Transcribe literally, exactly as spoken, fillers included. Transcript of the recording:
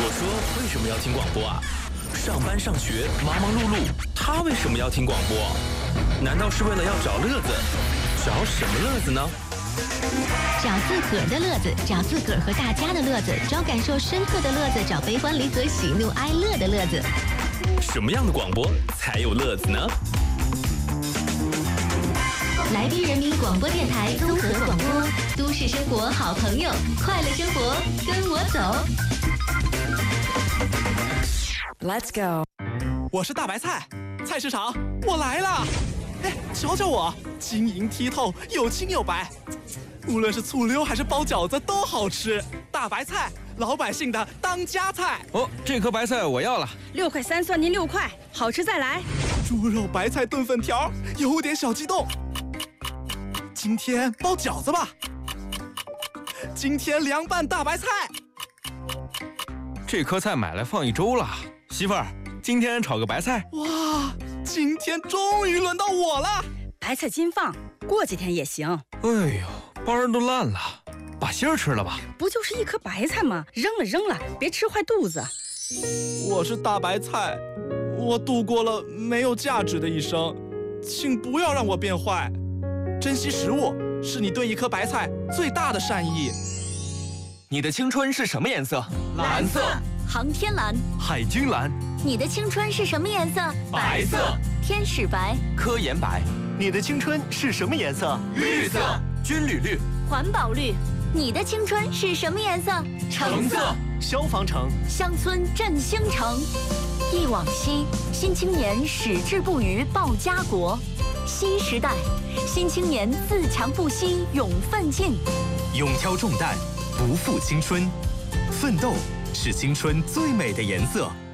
我说为什么要听广播啊？上班上学忙忙碌碌，他为什么要听广播？难道是为了要找乐子？找什么乐子呢？ 找自个儿的乐子，找自个儿和大家的乐子，找感受深刻的乐子，找悲欢离合、喜怒哀乐的乐子。 什么样的广播才有乐子呢？ 来宾人民广播电台综合广播，都市生活好朋友，快乐生活跟我走。 Let's go。 我是大白菜，菜市场我来了。哎，瞧瞧我，晶莹剔透，有青有白，无论是醋溜还是包饺子都好吃。大白菜，老百姓的当家菜。 哦，这颗白菜我要了， 六块三算您六块，好吃再来。 猪肉白菜炖粉条，有点小激动。今天包饺子吧，今天凉拌大白菜。 这颗菜买来放一周了，媳妇儿，今天炒个白菜。 哇，今天终于轮到我了。 白菜金放，过几天也行。 哎呦，帮人都烂了，把芯儿吃了吧。 不就是一颗白菜吗？扔了扔了，别吃坏肚子。 我是大白菜，我度过了没有价值的一生，请不要让我变坏。珍惜食物是你对一颗白菜最大的善意。 你的青春是什么颜色？ 蓝色。航天蓝。 海军蓝。 你的青春是什么颜色？ 白色。 天使白。 科研白。 你的青春是什么颜色？ 绿色。军旅绿。 环保绿。你的青春是什么颜色？ 橙色。 消防橙。 乡村振兴城。忆往昔，新青年矢志不渝报家国。新时代，新青年自强不息勇奋进。 勇挑重担，不负青春，奋斗是青春最美的颜色。